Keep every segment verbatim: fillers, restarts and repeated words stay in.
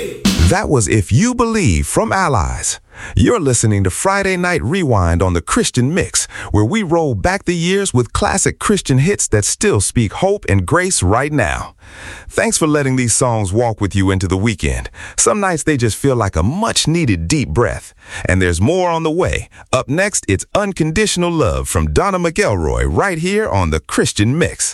That was If You Believe from Allies. You're listening to Friday Night Rewind on the Christian Mix, where we roll back the years with classic Christian hits that still speak hope and grace right now. Thanks for letting these songs walk with you into the weekend. Some nights they just feel like a much-needed deep breath. And there's more on the way. Up next, it's Unconditional Love from Donna McElroy right here on the Christian Mix.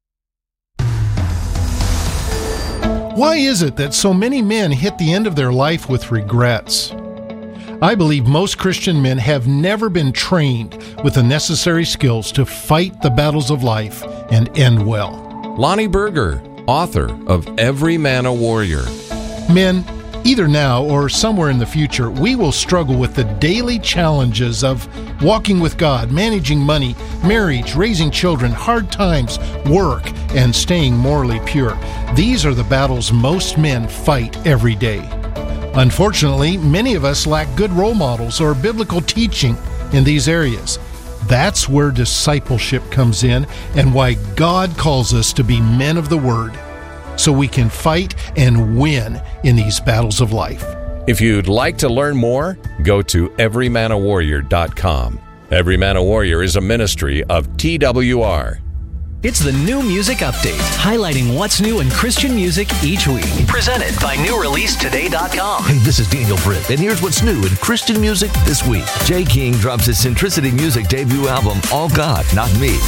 Why is it that so many men hit the end of their life with regrets? I believe most Christian men have never been trained with the necessary skills to fight the battles of life and end well. Lonnie Berger, author of Every Man a Warrior. Men, either now or somewhere in the future, we will struggle with the daily challenges of walking with God, managing money, marriage, raising children, hard times, work, and staying morally pure. These are the battles most men fight every day. Unfortunately, many of us lack good role models or biblical teaching in these areas. That's where discipleship comes in and why God calls us to be men of the Word, so we can fight and win in these battles of life. If you'd like to learn more, go to every man a warrior dot com. Every Man a Warrior is a ministry of T W R. It's the New Music Update, highlighting what's new in Christian music each week. Presented by new release today dot com. Hey, this is Daniel Britt, and here's what's new in Christian music this week. Jay King drops his Centricity Music debut album, All God, Not Me.